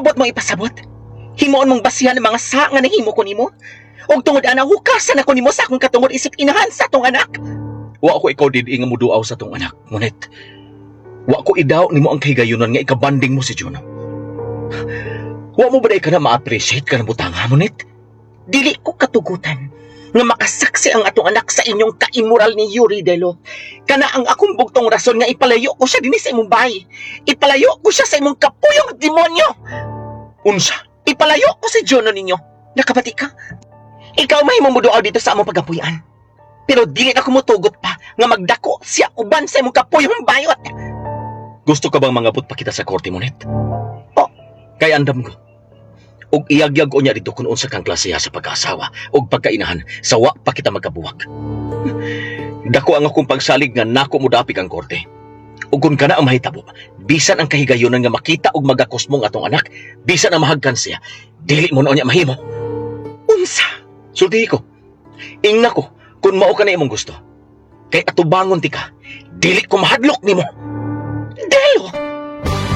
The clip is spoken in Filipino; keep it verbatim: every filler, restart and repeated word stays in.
Abot mo ipasabot. Himoon mong basihan ang mga sa nga nahimo ko nimo. Og tungod ana hukasan ako nimo sa akong katungod isip inahan sa tong anak. Wa ko ikaw did nga muduaw sa tong anak, ngunit wa ko idaw nimo ang kahigayunan nga ikabanding mo si Juno. Wa mo ba day ka na ma-appreciate ka na butanga, ngunit Dili ko katugutan nga makasaksi ang atong anak sa inyong kaimoral ni Yuri Delo. Kana ang akong bugtong rason nga ipalayo ko siya dinhi sa imong bahay. Ipalayo ko siya sa imong kapuyong demonyo. unsa? Ipalayo ko si Juno ninyo. Nakabati ka? Ikaw mahimong muduaw dito sa among pagapuyan. Pero dili na kumutugot pa nga magdako siya uban sa imong kapuyong bayot. Gusto ka bang mangabot pa kita sa korte, ngunit? Oh, Kay andam ko. Og iyagyag ko niya dito kung unsa kang klase sa pag-asawa og pagkainahan sa wa pa kita magkabuwag. Dako ang akong pagsalig nga nako mo dapig ang korte. Ug kung kana ang mahitabo, bisan ang kahigayunan nga makita og magakos mong atong anak, bisan ang mahagkan siya, dili mo na niya mahimo. unsa? Sultihi ko. Ingna ko kung mao ka na imong gusto. Kay atubangon ti ka, dili ko mahadlok nimo. Delo!